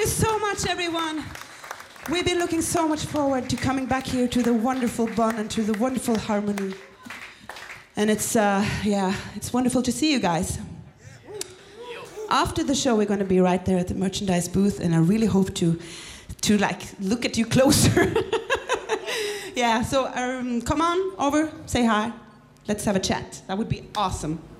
you so much, everyone. We've been looking so much forward to coming back here to the wonderful Bonn and to the wonderful harmony. And it's wonderful to see you guys. After the show, we're going to be right there at the merchandise booth, and I really hope to like look at you closer. Yeah, so come on over, say hi. Let's have a chat. That would be awesome.